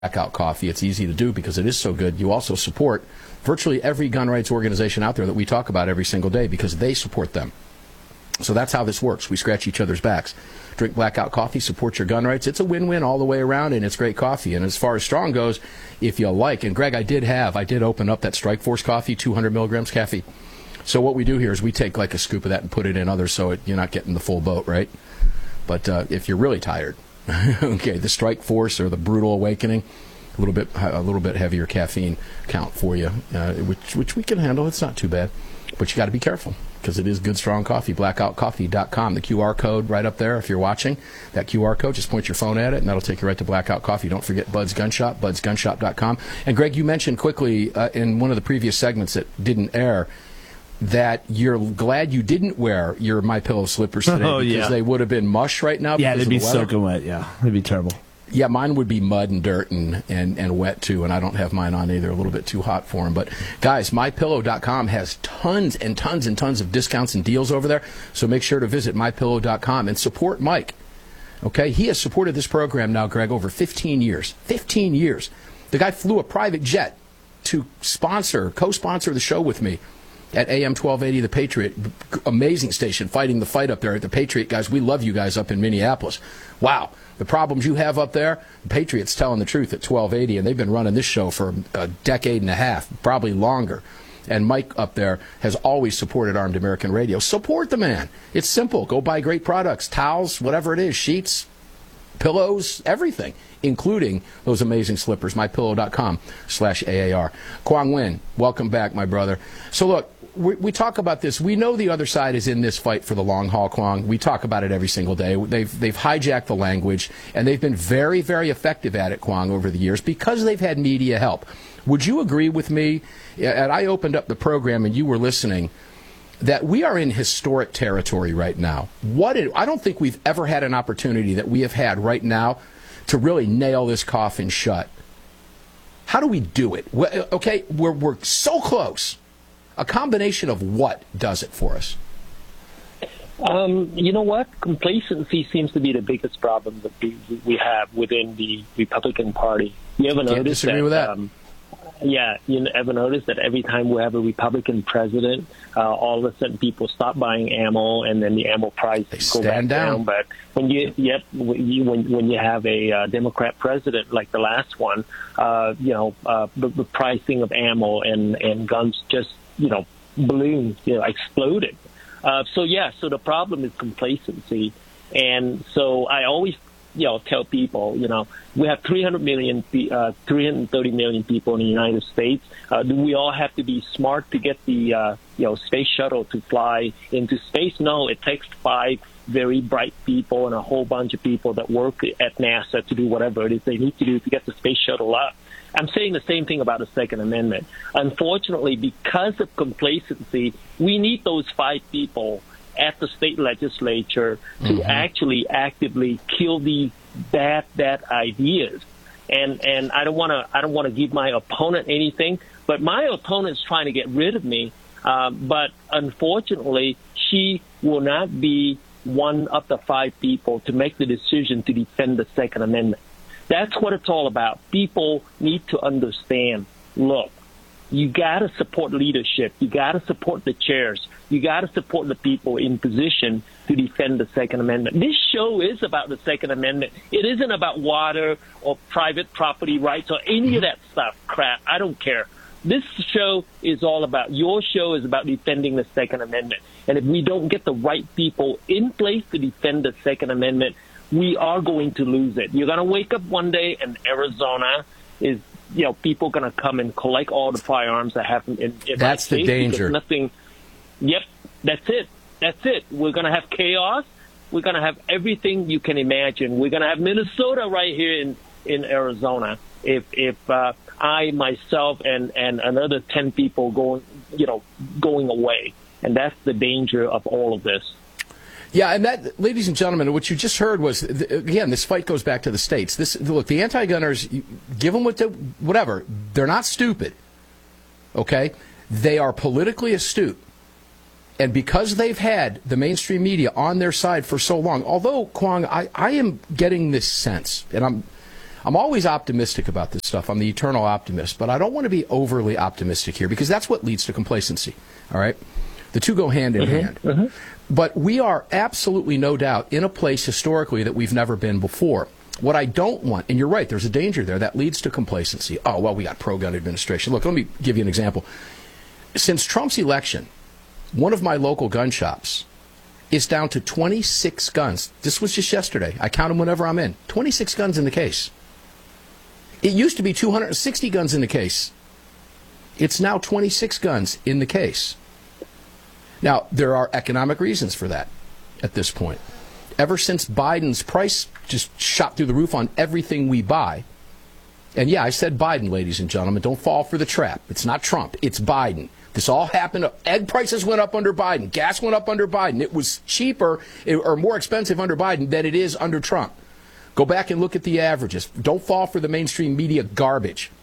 Blackout Coffee. It's easy to do because it is so good. You also support virtually every gun rights organization out there that we talk about every single day because they support them. So that's how this works. We scratch each other's backs. Drink Blackout Coffee, support your gun rights. It's a win-win all the way around, and it's great coffee. And as far as strong goes, if you like, and Greg, I did open up that Strike Force coffee, 200 milligrams caffeine. So what we do here is we take like a scoop of that and put it in others so you're not getting the full boat, right? But if you're really tired, okay, the Strike Force or the Brutal Awakening, a little bit heavier caffeine count for you, which we can handle. It's not too bad, but you got to be careful because it is good, strong coffee. Blackoutcoffee.com. The QR code right up there. If you're watching, that QR code, just point your phone at it, and that'll take you right to Blackout Coffee. Don't forget Bud's Gun Shop, budsgunshop.com. And Greg, you mentioned quickly in one of the previous segments that didn't air that you're glad you didn't wear your MyPillow slippers today because they would have been mush right now. Yeah, they'd be soaking wet. Yeah, it'd be terrible. Yeah, mine would be mud and dirt and wet, too, and I don't have mine on either. A little bit too hot for them. But, guys, MyPillow.com has tons and tons and tons of discounts and deals over there, so make sure to visit MyPillow.com and support Mike. Okay? He has supported this program now, Greg, over 15 years. 15 years. The guy flew a private jet to co-sponsor the show with me at AM 1280, The Patriot. Amazing station, fighting the fight up there at The Patriot. Guys, we love you guys up in Minneapolis. Wow. The problems you have up there, the Patriot's telling the truth at 1280, and they've been running this show for a decade and a half, probably longer. And Mike up there has always supported Armed American Radio. Support the man. It's simple. Go buy great products, towels, whatever it is, sheets, pillows, everything, including those amazing slippers, mypillow.com/AAR. Quang Nguyen, welcome back, my brother. So look, we talk about this. We know the other side is in this fight for the long haul, Quang. We talk about it every single day. They've hijacked the language, and they've been very, very effective at it, Quang, over the years because they've had media help. Would you agree with me? And I opened up the program, and you were listening, that we are in historic territory right now. I don't think we've ever had an opportunity that we have had right now to really nail this coffin shut. How do we do it? Okay, we're so close. A combination of what does it for us? You know what? Complacency seems to be the biggest problem that we have within the Republican Party. You ever Can't notice disagree with that? You ever notice that every time we have a Republican president, all of a sudden people stop buying ammo, and then the ammo price go back down. But when you have a Democrat president like the last one, the pricing of ammo and guns just ballooned, exploded. So the problem is complacency, and so I always tell people, we have 330 million people in the United States. Do we all have to be smart to get the, space shuttle to fly into space? No, it takes 5 very bright people and a whole bunch of people that work at NASA to do whatever it is they need to do to get the space shuttle up. I'm saying the same thing about the Second Amendment. Unfortunately, because of complacency, we need those 5 people at the state legislature to actually actively kill these bad ideas. And I don't want to give my opponent anything, but my opponent's trying to get rid of me. But unfortunately, she will not be one of the 5 people to make the decision to defend the Second Amendment. That's what it's all about. People need to understand, look, you got to support leadership. You got to support the chairs. You got to support the people in position to defend the Second Amendment. This show is about the Second Amendment. It isn't about water or private property rights or any of that stuff, crap. I don't care. This show is all about, your show is about defending the Second Amendment. And if we don't get the right people in place to defend the Second Amendment, we are going to lose it. You're going to wake up one day and Arizona is, people going to come and collect all the firearms that happen in that's the danger. Yep, that's it. That's it. We're going to have chaos. We're going to have everything you can imagine. We're going to have Minnesota right here in Arizona. If I, myself, and another 10 people going away. And that's the danger of all of this. Yeah, and that, ladies and gentlemen, what you just heard was, again, this fight goes back to the states. Look, the anti-gunners, give them whatever. They're not stupid, okay? They are politically astute. And because they've had the mainstream media on their side for so long, although, Quang, I am getting this sense, and I'm always optimistic about this stuff. I'm the eternal optimist, but I don't want to be overly optimistic here because that's what leads to complacency. All right? The two go hand in hand. But we are absolutely, no doubt, in a place historically that we've never been before. What I don't want, and you're right, there's a danger there, that leads to complacency. Oh, well, we got pro-gun administration. Look, let me give you an example. Since Trump's election, one of my local gun shops is down to 26 guns. This was just yesterday. I count them whenever I'm in. 26 guns in the case. It used to be 260 guns in the case. It's now 26 guns in the case. Now, there are economic reasons for that at this point. Ever since Biden's price just shot through the roof on everything we buy, and yeah, I said Biden, ladies and gentlemen, don't fall for the trap. It's not Trump, it's Biden. This all happened. Egg prices went up under Biden. Gas went up under Biden. It was cheaper or more expensive under Biden than it is under Trump. Go back and look at the averages. Don't fall for the mainstream media garbage.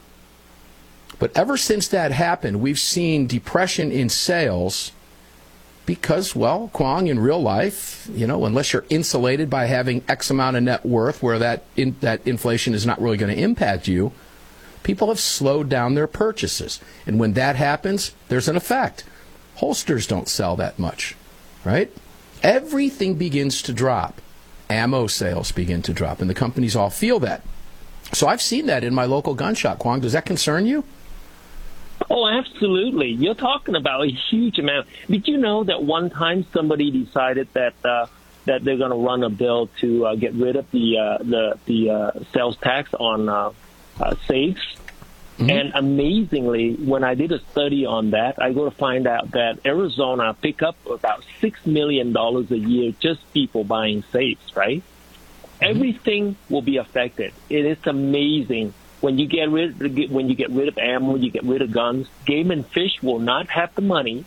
But ever since that happened, we've seen depression in sales because, well, Kwong, in real life, you know, unless you're insulated by having X amount of net worth where that inflation is not really going to impact you, people have slowed down their purchases. And when that happens, there's an effect. Holsters don't sell that much, right? Everything begins to drop. Ammo sales begin to drop, and the companies all feel that. So I've seen that in my local gun shop. Kwong, does that concern you? Oh, absolutely. You're talking about a huge amount. Did you know that one time somebody decided that they're going to run a bill to get rid of the sales tax on safes? Mm-hmm. And amazingly, when I did a study on that, I go to find out that Arizona pick up about $6 million a year just people buying safes, right? Mm-hmm. Everything will be affected. It is amazing. When you get rid of ammo, you get rid of guns, Game and Fish will not have the money,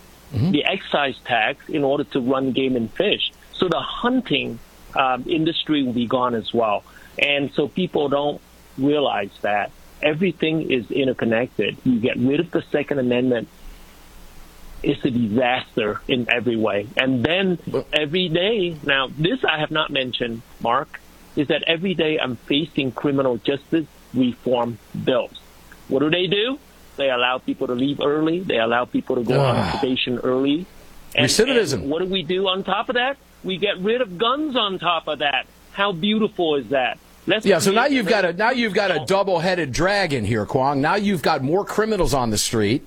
the excise tax, in order to run Game and Fish. So the hunting industry will be gone as well. And so people don't realize that everything is interconnected. You get rid of the Second Amendment, it's a disaster in every way. And then every day, now this I have not mentioned, Mark, is that every day I'm facing criminal justice reform bills. What do? They allow people to leave early. They allow people to go on probation early. Recidivism. And what do we do on top of that? We get rid of guns on top of that. How beautiful is that? So now you've got a double-headed dragon here, Kwong. Now you've got more criminals on the street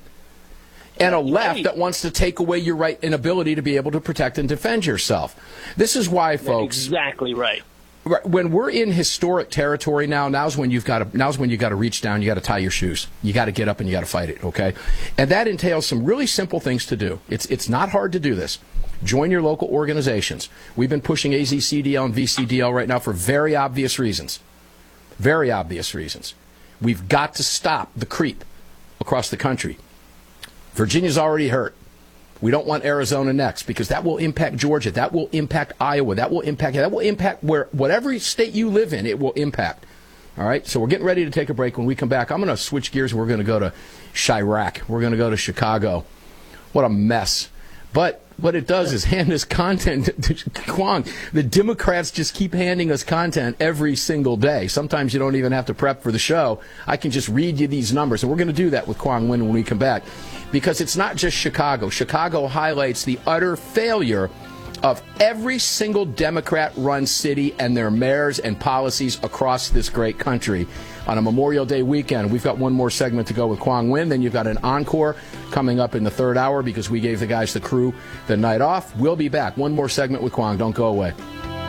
and a left that wants to take away your right and ability to be able to protect and defend yourself. This is why, folks. That's exactly right. When we're in historic territory now's when you got to reach down, you got to tie your shoes. You got to get up and you got to fight it, okay? And that entails some really simple things to do. It's not hard to do this. Join your local organizations. We've been pushing AZCDL and VCDL right now for very obvious reasons. Very obvious reasons. We've got to stop the creep across the country. Virginia's already hurt. We don't want Arizona next because that will impact Georgia. That will impact Iowa. That will impact whatever state you live in, it will impact. All right? So we're getting ready to take a break. When we come back, I'm going to switch gears. We're going to go to Chirac. We're going to go to Chicago. What a mess. But what it does is hand us content to Kwong. The Democrats just keep handing us content every single day. Sometimes you don't even have to prep for the show. I can just read you these numbers. And we're going to do that with Kwong when we come back. Because it's not just Chicago. Chicago highlights the utter failure of every single Democrat-run city and their mayors and policies across this great country. On a Memorial Day weekend, we've got one more segment to go with Kwong Win. Then you've got an encore coming up in the third hour because we gave the guys, the crew, the night off. We'll be back. One more segment with Kwong. Don't go away.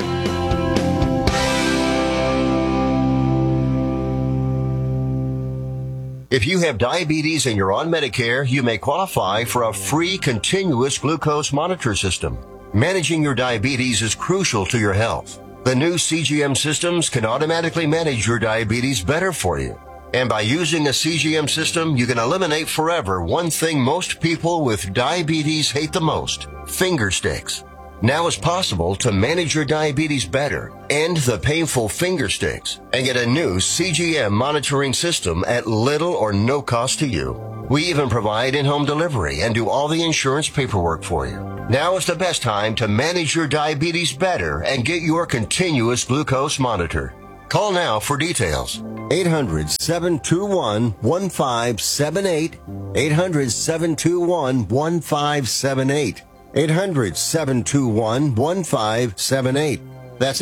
If you have diabetes and you're on Medicare, you may qualify for a free continuous glucose monitor system. Managing your diabetes is crucial to your health. The new CGM systems can automatically manage your diabetes better for you. And by using a CGM system, you can eliminate forever one thing most people with diabetes hate the most: finger sticks. Now it's possible to manage your diabetes better, end the painful finger sticks, and get a new CGM monitoring system at little or no cost to you. We even provide in-home delivery and do all the insurance paperwork for you. Now is the best time to manage your diabetes better and get your continuous glucose monitor. Call now for details. 800-721-1578. 800-721-1578. 800-721-1578. That's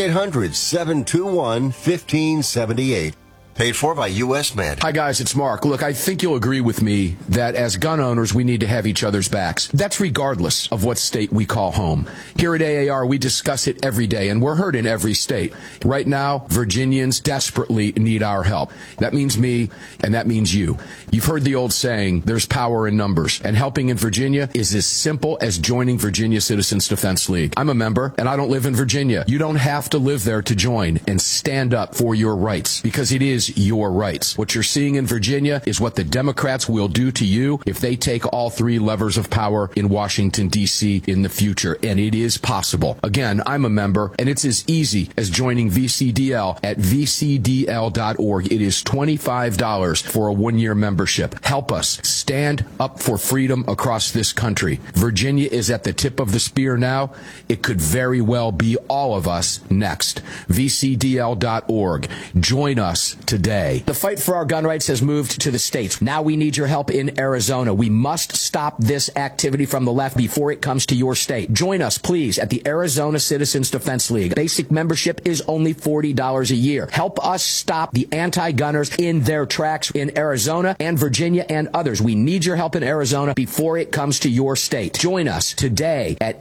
800-721-1578. Paid for by U.S. Med. Hi, guys. It's Mark. Look, I think you'll agree with me that as gun owners, we need to have each other's backs. That's regardless of what state we call home. Here at AAR, we discuss it every day, and we're heard in every state. Right now, Virginians desperately need our help. That means me, and that means you. You've heard the old saying, there's power in numbers, and helping in Virginia is as simple as joining Virginia Citizens Defense League. I'm a member, and I don't live in Virginia. You don't have to live there to join and stand up for your rights, because it is your rights. What you're seeing in Virginia is what the Democrats will do to you if they take all three levers of power in Washington, D.C. in the future, and it is possible. Again, I'm a member, and it's as easy as joining VCDL at vcdl.org. It is $25 for a one-year membership. Help us stand up for freedom across this country. Virginia is at the tip of the spear now. It could very well be all of us next. vcdl.org. Join us today. The fight for our gun rights has moved to the states. Now we need your help in Arizona. We must stop this activity from the left before it comes to your state. Join us, please, at the Arizona Citizens Defense League. Basic membership is only $40 a year. Help us stop the anti-gunners in their tracks in Arizona and Virginia and others. We need your help in Arizona before it comes to your state. Join us today at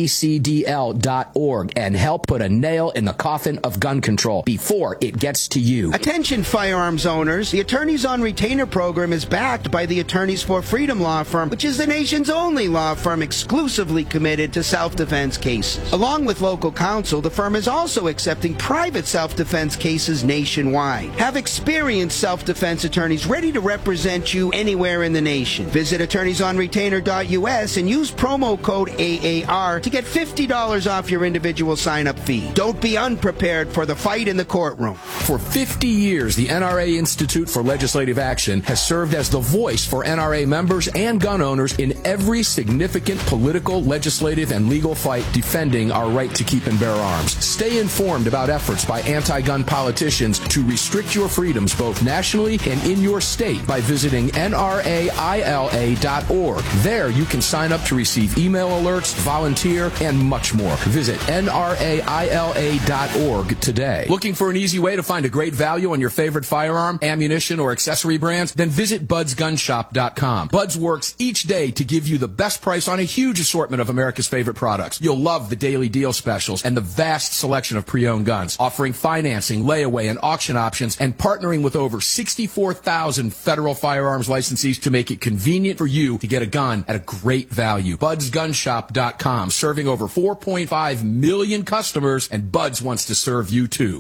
azcdl.org and help put a nail in the coffin of gun control before it gets to you. Attention firearms owners, the Attorneys on Retainer program is backed by the Attorneys for Freedom law firm, which is the nation's only law firm exclusively committed to self-defense cases. Along with local counsel, the firm is also accepting private self-defense cases nationwide. Have experienced self-defense attorneys ready to represent you anywhere in the nation. Visit attorneysonretainer.us and use promo code AAR to get $50 off your individual sign-up fee. Don't be unprepared for the fight in the courtroom. For 50 years, the NRA Institute for Legislative Action has served as the voice for NRA members and gun owners in every significant political, legislative, and legal fight defending our right to keep and bear arms. Stay informed about efforts by anti-gun politicians to restrict your freedoms both nationally and in your state by visiting nraila.org. There you can sign up to receive email alerts, volunteer, and much more. Visit nraila.org today. Looking for an easy way to find a great value on your favorite firearm, ammunition, or accessory brands? Then visit budsgunshop.com. Buds works each day to give you the best price on a huge assortment of America's favorite products. You'll love the daily deal specials and the vast selection of pre-owned guns, offering financing, layaway, and auction options, and partnering with over 64,000 federal firearms licensees to make it convenient for you to get a gun at a great value. budsgunshop.com, serving over 4.5 million customers, and Buds wants to serve you too.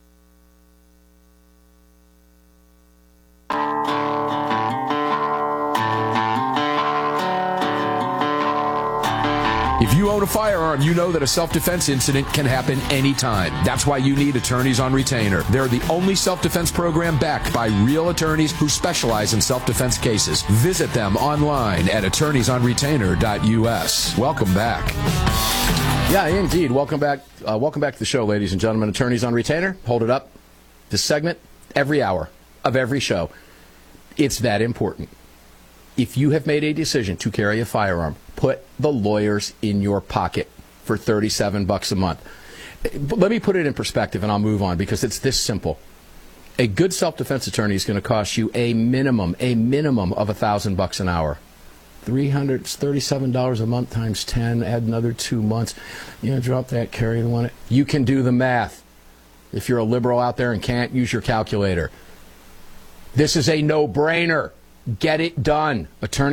If you own a firearm, you know that a self-defense incident can happen anytime. That's why you need Attorneys on Retainer. They're the only self-defense program backed by real attorneys who specialize in self-defense cases. Visit them online at attorneysonretainer.us. Welcome back. Yeah, indeed. Welcome back. Welcome back to the show, ladies and gentlemen. Attorneys on Retainer. Hold it up. This segment, every hour of every show. It's that important. If you have made a decision to carry a firearm, put the lawyers in your pocket for $37 a month. Let me put it in perspective, and I'll move on, because it's this simple. A good self-defense attorney is going to cost you a minimum of $1,000 an hour. $37 a month times 10, add another 2 months. You know, drop that, carry the one. You can do the math. If you're a liberal out there and can't, use your calculator. This is a no-brainer. Get it done.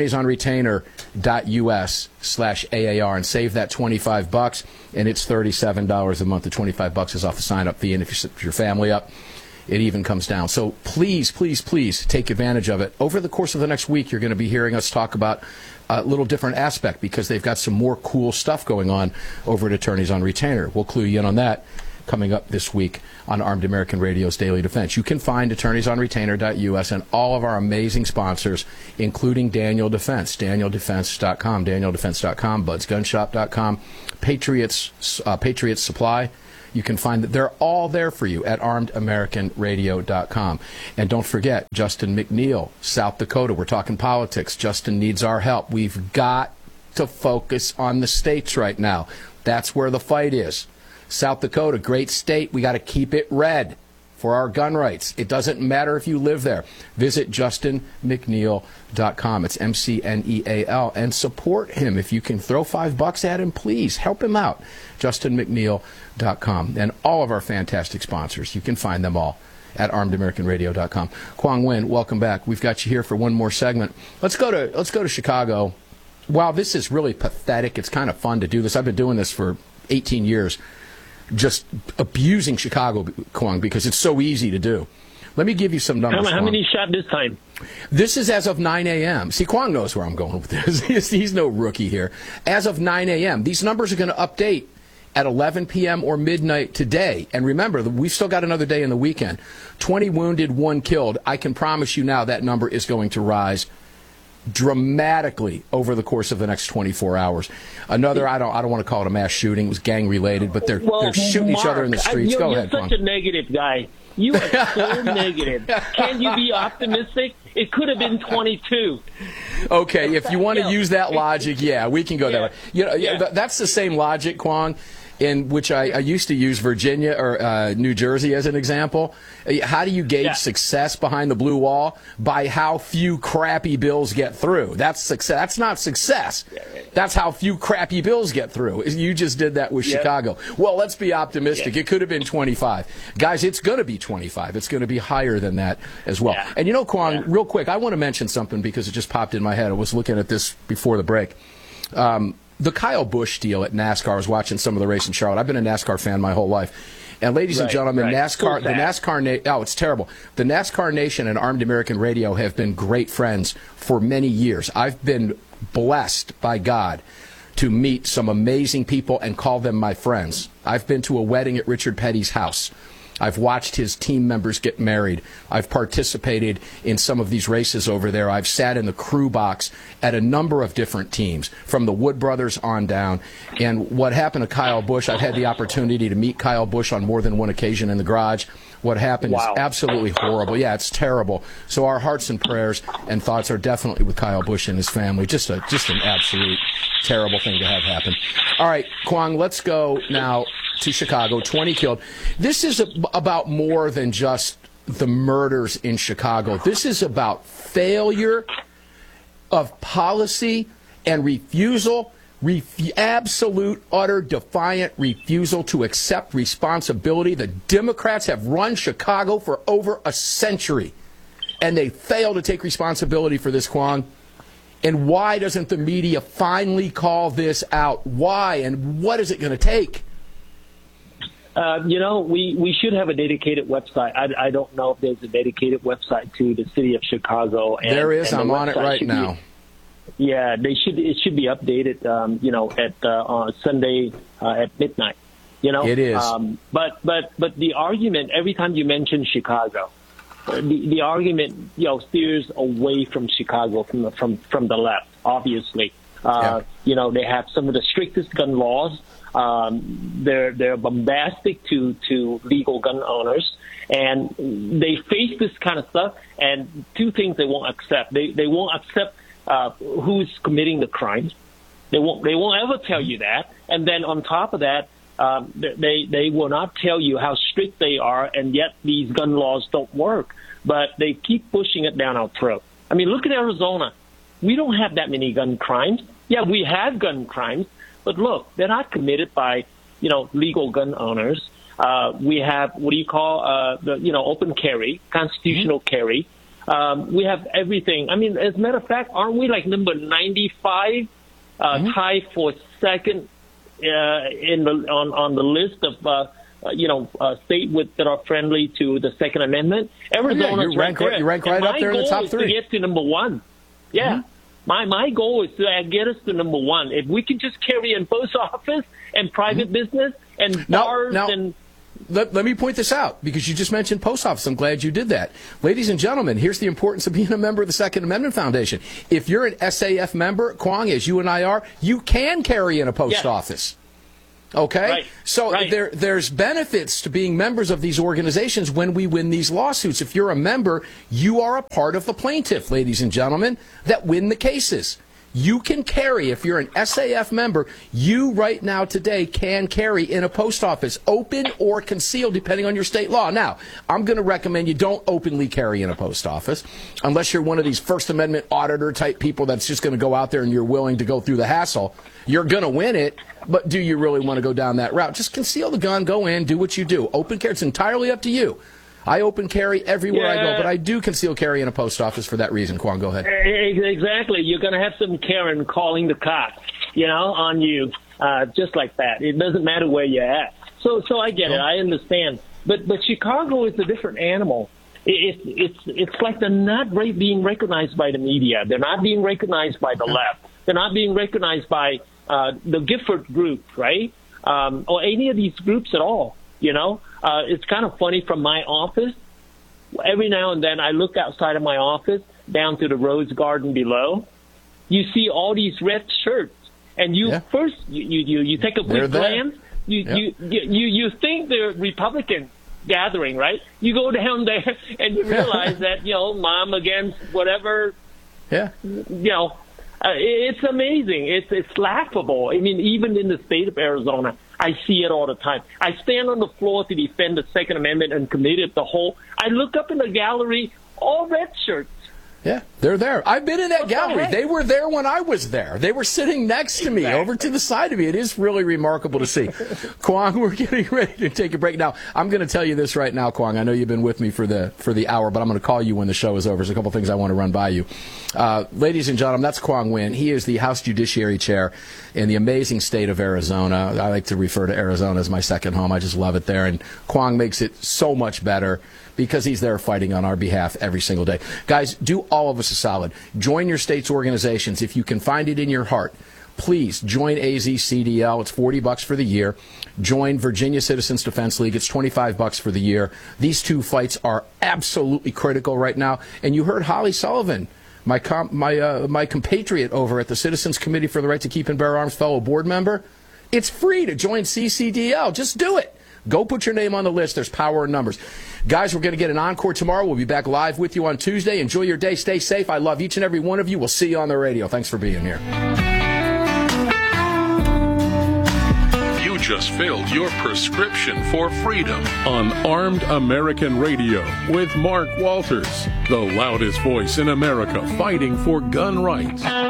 attorneysonretainer.us/AAR and save that $25, and it's $37 a month. The $25 is off the sign-up fee, and if you set your family up, it even comes down. So please, please, please take advantage of it. Over the course of the next week, you're going to be hearing us talk about a little different aspect, because they've got some more cool stuff going on over at Attorneys on Retainer. We'll clue you in on that coming up this week on Armed American Radio's Daily Defense. You can find attorneysonretainer.us and all of our amazing sponsors, including Daniel Defense, danieldefense.com, budsgunshop.com, Patriots Supply, You can find that they're all there for you at armedamericanradio.com. And don't forget, Justin McNeil, South Dakota. We're talking politics. Justin needs our help. We've got to focus on the states right now. That's where the fight is. South Dakota, great state. We got to keep it red for our gun rights. It doesn't matter if you live there. Visit justinmcneil.com. It's MCNEAL. And support him. If you can throw $5 at him, please help him out. justinmcneil.com. And all of our fantastic sponsors, you can find them all at armedamericanradio.com. Quang Nguyen, welcome back. We've got you here for one more segment. Let's go to Chicago. Wow, this is really pathetic. It's kind of fun to do this. I've been doing this for 18 years. Just abusing Chicago, Quang, because it's so easy to do. Let me give you some numbers. How many shot this time? This is as of 9 a.m. See, Quang knows where I'm going with this. He's no rookie here. As of 9 a.m., these numbers are going to update at 11 p.m. or midnight today. And remember, we've still got another day in the weekend. 20 wounded, 1 killed. I can promise you now that number is going to rise dramatically over the course of the next 24 hours. Another, I don't want to call it a mass shooting. It was gang related, but they're shooting each other in the streets. Go ahead, You're such a negative guy. You are so negative. Can you be optimistic? It could have been 22. Okay, if you want to use that logic, yeah, we can go that way. You know, that's the same logic, Quang, in which I used to use Virginia or New Jersey as an example. How do you gauge success behind the blue wall? By how few crappy bills get through. That's success. That's not success. That's how few crappy bills get through. You just did that with Chicago. Well, let's be optimistic. It could have been 25. Guys, it's going to be 25. It's going to be higher than that as well. And you know, Quang, real quick, I want to mention something because it just popped in my head. I was looking at this before the break. The Kyle Busch deal at NASCAR, I was watching some of the race in Charlotte. I've been a NASCAR fan my whole life. And ladies and gentlemen, NASCAR, the NASCAR, it's terrible. The NASCAR Nation and Armed American Radio have been great friends for many years. I've been blessed by God to meet some amazing people and call them my friends. I've been to a wedding at Richard Petty's house. I've watched his team members get married. I've participated in some of these races over there. I've sat in the crew box at a number of different teams, from the Wood brothers on down. And what happened to Kyle Busch, I've had the opportunity to meet Kyle Busch on more than one occasion in the garage. What happened is absolutely horrible. Yeah, it's terrible. So our hearts and prayers and thoughts are definitely with Kyle Busch and his family. Just an absolute terrible thing to have happen. All right, Quang, let's go now to Chicago. 20 killed. This is about more than just the murders in Chicago. This is about failure of policy and refusal, absolute, utter, defiant refusal to accept responsibility. The Democrats have run Chicago for over a century, and they fail to take responsibility for this, Quang. And why doesn't the media finally call this out? Why, and what is it going to take? We should have a dedicated website. I don't know if there's a dedicated website to the city of Chicago. And, there is. I'm on it right now. It should be updated, on Sunday at midnight. It is. But the argument, every time you mention Chicago, the argument, steers away from Chicago, from the left, obviously. They have some of the strictest gun laws. They're bombastic to legal gun owners, and they face this kind of stuff. And two things they won't accept: they won't accept who's committing the crimes. They won't ever tell you that. And then on top of that, they will not tell you how strict they are, and yet these gun laws don't work. But they keep pushing it down our throat. I mean, look at Arizona. We don't have that many gun crimes. Yeah, we have gun crimes. But look, they're not committed by, legal gun owners. We have what do you call open carry, constitutional carry. We have everything. I mean, as a matter of fact, aren't we like number 95, tied for second on the list of state that are friendly to the Second Amendment? Arizona's you rank right up there in the top 3. My goal is to get to number 1. Yeah. Mm-hmm. My goal is to get us to number 1. If we can just carry in post office and private business and bars and... Let me point this out, because you just mentioned post office. I'm glad you did that. Ladies and gentlemen, here's the importance of being a member of the Second Amendment Foundation. If you're an SAF member, Quang, as you and I are, you can carry in a post office. Okay? Right. So there's benefits to being members of these organizations when we win these lawsuits. If you're a member, you are a part of the plaintiff, ladies and gentlemen, that win the cases. You can carry, if you're an SAF member, you right now today can carry in a post office, open or concealed, depending on your state law. Now, I'm going to recommend you don't openly carry in a post office unless you're one of these First Amendment auditor type people that's just going to go out there and you're willing to go through the hassle. You're going to win it, but do you really want to go down that route? Just conceal the gun, go in, do what you do. Open carry, it's entirely up to you. I open carry everywhere I go, but I do conceal carry in a post office for that reason. Kwong, go ahead. Exactly. You're going to have some Karen calling the cops, on you, just like that. It doesn't matter where you're at. So I get it. I understand. But Chicago is a different animal. It's like they're not being recognized by the media. They're not being recognized by the left. They're not being recognized by the Gifford group, right? Or any of these groups at all. It's kind of funny from my office. Every now and then I look outside of my office down to the Rose Garden below. You see all these red shirts, and first you take a quick glance. You think they're Republican gathering, right? You go down there and you realize that mom against whatever. Yeah. It's amazing. It's laughable. I mean, even in the state of Arizona, I see it all the time. I stand on the floor to defend the Second Amendment and committed the whole. I look up in the gallery, all red shirts. Yeah, they're there. I've been in that gallery. They were there when I was there. They were sitting next to me, over to the side of me. It is really remarkable to see. Kwong, we're getting ready to take a break now. I'm going to tell you this right now, Kwong. I know you've been with me for the hour, but I'm going to call you when the show is over. There's a couple things I want to run by you. Ladies and gentlemen, that's Kwong Nguyen. He is the House Judiciary Chair in the amazing state of Arizona. I like to refer to Arizona as my second home. I just love it there. And Kwong makes it so much better because he's there fighting on our behalf every single day. Guys, do all of us a solid. Join your state's organizations. If you can find it in your heart, please join AZCDL. It's $40 for the year. Join Virginia Citizens Defense League. It's $25 for the year. These two fights are absolutely critical right now. And you heard Holly Sullivan, my compatriot over at the Citizens Committee for the Right to Keep and Bear Arms, fellow board member. It's free to join CCDL. Just do it. Go put your name on the list. There's power in numbers. Guys, we're going to get an encore tomorrow. We'll be back live with you on Tuesday. Enjoy your day. Stay safe. I love each and every one of you. We'll see you on the radio. Thanks for being here. You just filled your prescription for freedom on Armed American Radio with Mark Walters, the loudest voice in America fighting for gun rights.